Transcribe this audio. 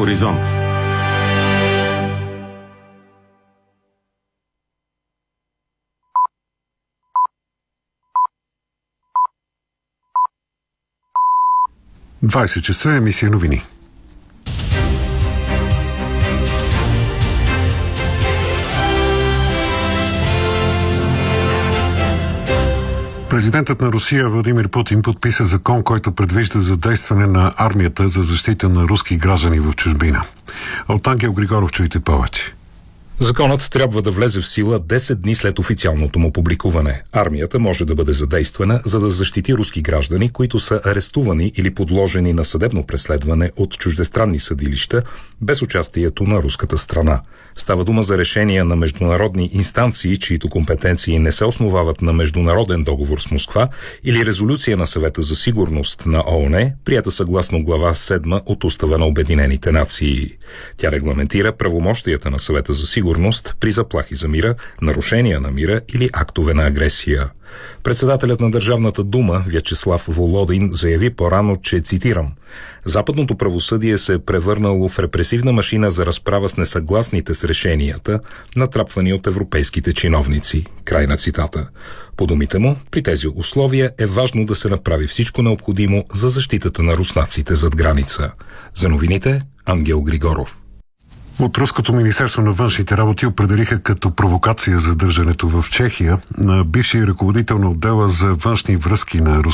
Хоризонт. Двадесет часа, емисия новини. Президентът на Русия Владимир Путин подписа закон, който предвижда задействане на армията за защита на руски граждани в чужбина. От Ангел Григоров чуйте повече. Законът трябва да влезе в сила 10 дни след официалното му публикуване. Армията може да бъде задействана, за да защити руски граждани, които са арестувани или подложени на съдебно преследване от чуждестранни съдилища, без участието на руската страна. Става дума за решения на международни инстанции, чието компетенции не се основават на международен договор с Москва или резолюция на Съвета за сигурност на ООН, прията съгласно глава 7 от Устава на Обединените нации. Тя регламентира правомощията на Съвета за сигурност при заплахи за мира, нарушения на мира или актове на агресия. Председателят на Държавната дума Вячеслав Володин заяви по-рано, че, цитирам, «Западното правосъдие се е превърнало в репресивна машина за разправа с несъгласните с решенията, натрапвани от европейските чиновници». Край на цитата. По думите му, при тези условия е важно да се направи всичко необходимо за защитата на руснаците зад граница. За новините, Ангел Григоров. От Руското министерство на външните работи определиха като провокация задържането в Чехия на бившия ръководител на отдела за външни връзки на